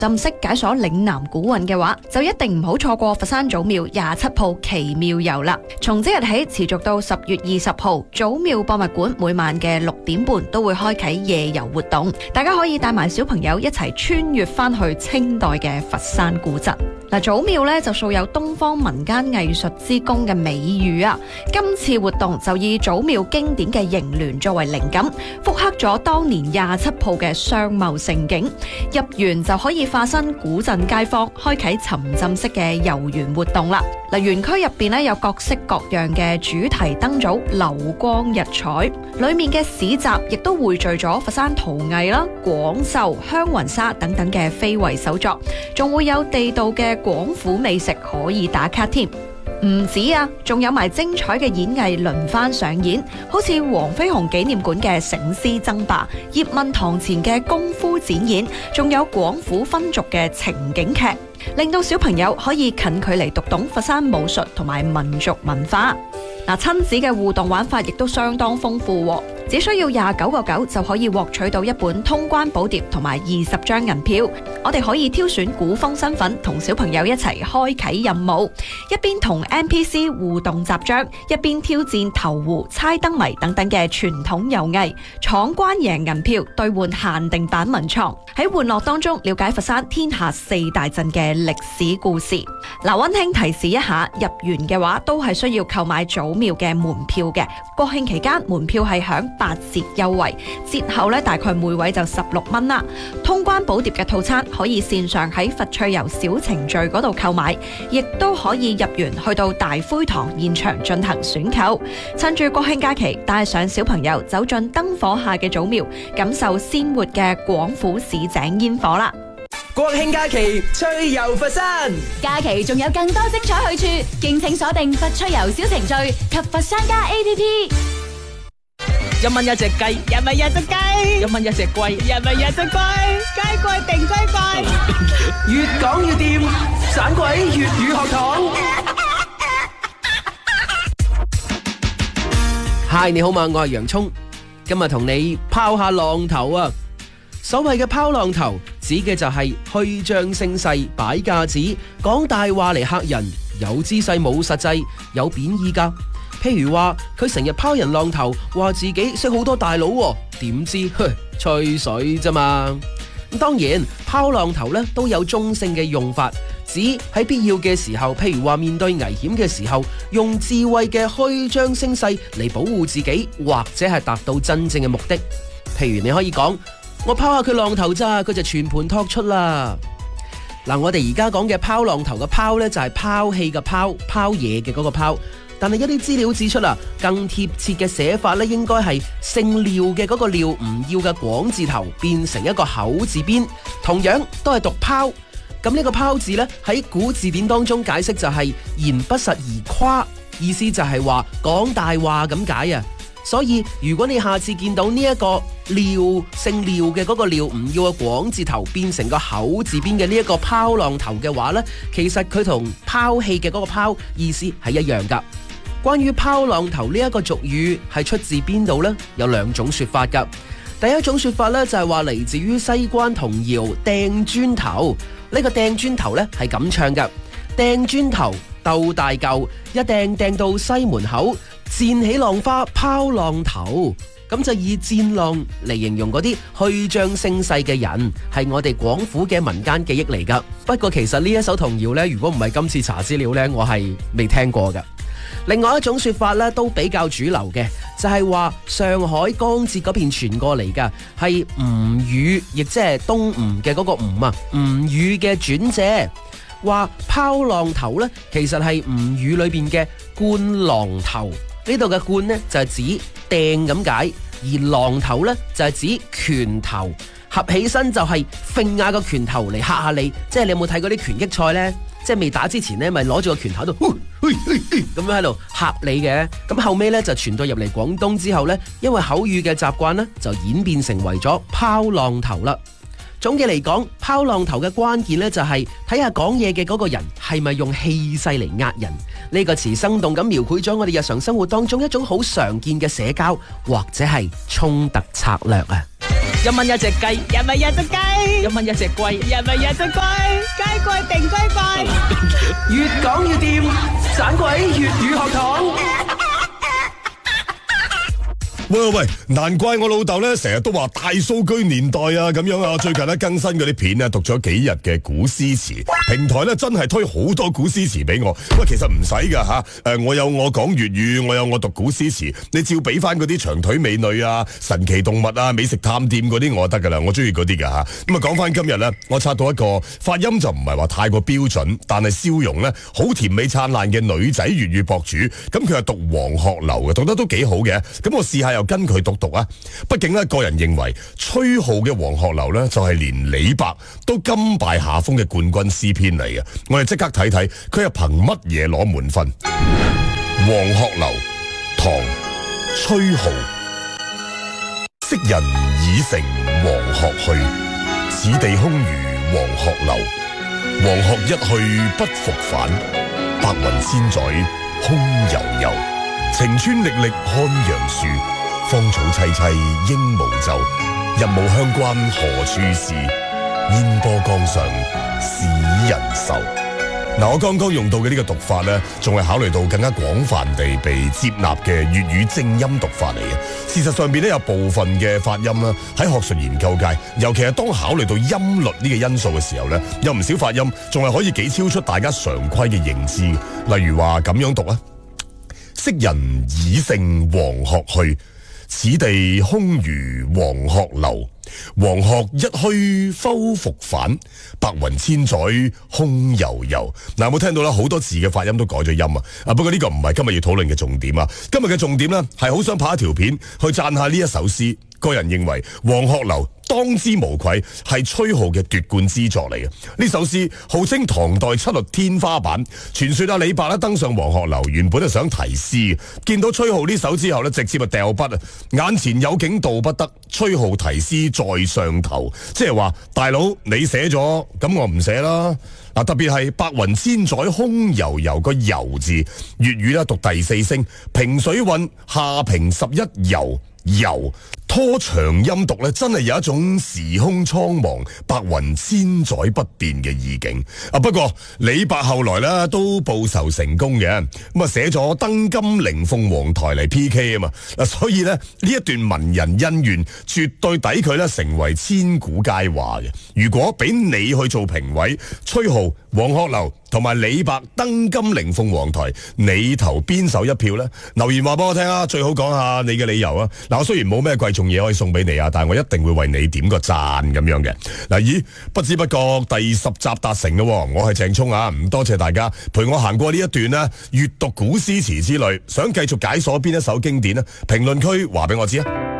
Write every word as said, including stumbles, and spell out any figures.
浸式解鎖嶺南古韻嘅話，就一定唔好錯過佛山祖廟廿七鋪奇妙遊啦！從即日起持續到十月二十號，祖廟博物館每晚嘅六點半都會開啟夜遊活動，大家可以帶埋小朋友一齊穿越翻去清代嘅佛山古鎮。嗱，祖廟咧就素有東方民間藝術之宮嘅美譽啊！今次活動就以祖廟經典嘅楹聯作為靈感，復刻咗當年廿七鋪嘅商貿盛景，入園就可以化身古鎮街坊，開啟沉浸式嘅遊園活動啦！嗱，園區入邊咧有各式各樣嘅主題燈組，流光溢彩，裏面嘅市集亦都匯聚咗佛山陶藝啦、廣繡、香雲紗等等嘅非遺手作，仲會有地道嘅廣府美食可以打卡添。唔止啊，仲有埋精彩嘅演藝輪番上演，好似黃飛鴻紀念館嘅醒獅爭霸、葉問堂前嘅功夫展演，仲有廣府分族嘅情景劇，令到小朋友可以近距離讀懂佛山武術同埋民族文化。嗱，親子嘅互動玩法亦都相當豐富喎，只需要廿九個九就可以獲取到一本通關寶碟同埋二十張銀票。我哋可以挑選古風身份，同小朋友一齊開啟任務，一邊同 N P C 互動集章，一邊挑戰投壺、猜燈謎等等嘅傳統遊藝，闖關贏銀票，兌換限定版文創。喺玩樂當中了解佛山天下四大鎮嘅歷史故事。嗱，溫馨提示一下，入園嘅話都係需要購買祖廟嘅門票嘅。國慶期間門票係享八折優惠，折後咧大概每位就十六蚊啦。通關寶碟嘅套餐可以線上喺佛趣遊小程序嗰度購買，亦都可以入園去到大灰堂現場進行選購。趁住國慶假期，帶上小朋友走進燈火下嘅祖廟，感受鮮活嘅廣府市井煙火啦！ 國慶假期趣遊佛山， 假期仲有更多精彩去處，敬請鎖定佛趣遊小程序及佛山家 A P P。 一蚊一隻雞，一蚊一隻雞，一蚊一隻龜，一蚊一隻龜，雞貴定龜貴。 越講越掂，盞鬼粵語學堂。Hi， 你好嘛，我係洋蔥，今日同你拋下浪頭啊！所謂嘅拋浪頭，指嘅就係虛張聲勢、擺架子、講大話嚟嚇人，有姿勢冇實際，有貶義噶。譬如話佢成日拋人浪頭，話自己識好多大佬喎，點知呵吹水啫嘛。當然拋浪頭咧都有中性嘅用法，指喺必要嘅時候，譬如話面對危險嘅時候，用智慧嘅虛張聲勢嚟保護自己，或者係達到真正嘅目的。譬如你可以講，我拋下佢浪頭咋，佢就全盤托出啦。嗱，我哋而家講嘅拋浪頭嘅拋呢，就係拋棄嘅拋，拋嘢嘅嗰個拋。但係一啲資料指出啊，更貼切嘅寫法呢，應該係姓廖嘅嗰個廖唔要嘅廣字頭變成一個口字邊，同樣都係讀拋。咁呢個拋字呢，喺古字典當中解釋就係言不實而誇，意思就係話講大話咁解啊。所以如果你下次見到呢一個廖姓廖嘅嗰個廖唔要嘅廣字頭變成個口字邊嘅呢一個拋浪頭嘅話呢，其實佢同拋棄嘅嗰個拋意思係一樣噶。關於拋浪頭呢一個俗語係出自邊度呢？有兩種說法噶。第一種說法呢，就係話嚟自於西關童謠掟磚頭，呢個掟磚頭呢係咁唱噶：掟磚頭鬥大嚿，一掟掟到西門口，濺起浪花拋浪頭。咁就以戰浪嚟形容嗰啲虛張聲勢嘅人，係我哋廣府嘅民間記憶嚟噶。不過其實呢一首童謠呢，如果唔係今次查資料呢，我係未聽過噶。另外一種說法咧，都比較主流嘅，就係話上海江浙嗰邊傳過嚟噶，係吳語，亦即係東吳嘅嗰個吳啊，吳語嘅轉借，話拋浪頭咧，其實係吳語裏邊嘅灌浪頭。呢度嘅灌呢，就係指掟咁解，而浪頭咧就係指拳頭，合起身就係揈下個拳頭嚟嚇下你。即係你有冇睇過啲拳擊賽呢？即係未打之前呢，咪攞住個拳頭喺度咁樣喺度嚇你嘅。咁後尾呢，就傳到入嚟廣東之後呢，因為口語嘅習慣呢，就演變成為咗拋浪頭啦。總嘅嚟講，拋浪頭嘅關鍵呢，就係睇下講嘢嘅嗰個人係咪用氣勢嚟呃人。呢個詞生動咁描繪咗我哋日常生活當中一種好常見嘅社交或者係衝突策略啊。 一蚊一隻雞，一蚊一隻雞，一蚊一隻龜，一蚊一隻龜，雞貴定雞貴。 越講越掂，盞鬼粵語學堂。 喂喂喂，難怪我老豆咧成日都話大數據年代啊咁樣啊！最近咧更新嗰啲片啊，讀咗幾日嘅古詩詞，平台咧真係推好多古詩詞俾我。喂，其實唔使噶吓，誒，我有我講粵語，我有我讀古詩詞，你照俾翻嗰啲長腿美女啊、神奇動物啊、美食探店嗰啲我得噶啦，我中意嗰啲噶吓。咁啊，講翻今日咧，我刷到一個發音就唔係話太過標準，但係笑容咧好甜美燦爛嘅女仔粵語博主，咁佢係讀黃鶴樓嘅，讀得都幾好嘅。咁我試下又跟佢讀讀啊！畢竟咧，個人認為崔顥嘅黃鶴樓咧，就係連李白都甘拜下風嘅冠軍詩篇嚟嘅。我哋即刻睇睇佢係憑乜嘢攞滿分？黃鶴樓，唐，崔顥。昔人已乘黃鶴去，此地空餘黃鶴樓。黃鶴一去不復返，白雲千載空悠悠。晴川歷歷漢陽樹，芳草萋萋鸚鵡洲。日暮鄉關何處是？煙波江上使人愁。嗱，我剛剛用到嘅呢個讀法呢，仲係考慮到更加廣泛地被接納嘅粵語正音讀法嚟嘅。事實上邊呢，有部分嘅發音啦，喺學術研究界，尤其係當考慮到音律呢個因素嘅時候呢，有唔少發音仲係可以幾超出大家常規嘅認知。例如話咁樣讀啊，昔人已乘黃鶴去，此地空餘黃鶴樓。黃鶴一去復復返，白雲千載空悠悠。嗱，有冇聽到啦？好多字嘅發音都改咗音啊！啊，不過呢個唔係今日要討論嘅重點啊。今日嘅重點呢，係好想拍一條片去讚下呢一首詩。個人認為黃鶴樓當之無愧係崔顥嘅奪冠之作嚟嘅。呢首詩號稱唐代七律天花板。傳說阿李白咧登上黃鶴樓，原本係想題詩，見到崔顥呢首之後咧，直接就掉筆啊！眼前有景道不得，崔顥題詩在上頭，即係話大佬你寫咗，咁我唔寫啦。嗱，特別係白雲千載空悠悠個悠字，粵語咧讀第四聲，平水韻下平十一游。游拖長音讀咧，真係有一種時空蒼茫、白雲千載不變嘅意境啊！不過李白後來咧都報仇成功嘅，咁啊寫咗登金陵鳳凰台嚟 P K 啊嘛，嗱，所以咧呢一段文人恩怨絕對抵佢咧成為千古佳話嘅。如果俾你去做評委，崔顥、黃鶴樓同埋李白登金陵鳳凰台，你投邊首一票呢？留言話俾我聽啊！最好講下你嘅理由啊！嗱，我雖然冇咩貴重嘢可以送俾你啊，但係我一定會為你點個讚咁樣嘅。嗱，咦，不知不覺第十集達成咯，我係鄭聰啊，唔多謝大家陪我行過呢一段呢閱讀古詩詞之旅，想繼續解鎖邊一首經典呢？評論區話俾我知啊！